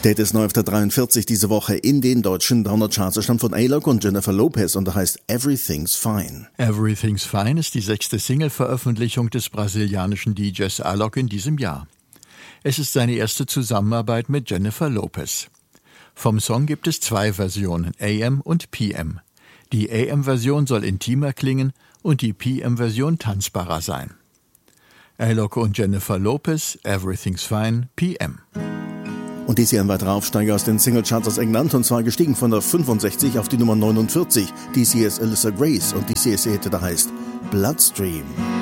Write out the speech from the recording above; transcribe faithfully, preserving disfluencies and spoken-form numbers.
Der ist neu auf der dreiundvierzig diese Woche in den deutschen Downer-Charts. Er stammt von A-Log und Jennifer Lopez und er heißt Everything's Fine. Everything's Fine ist die sechste Single-Veröffentlichung des brasilianischen D Js A-Log in diesem Jahr. Es ist seine erste Zusammenarbeit mit Jennifer Lopez. Vom Song gibt es zwei Versionen, A M und P M. Die A M-Version soll intimer klingen und die P M-Version tanzbarer sein. A-Log und Jennifer Lopez, Everything's Fine, P M. Und dies hier ein weiterer Aufsteiger aus den Singlecharts aus England, und zwar gestiegen von der fünfundsechzig auf die Nummer neunundvierzig. Dies hier ist Alyssa Grace und dies hier ist ihr Hit, der heißt Bloodstream.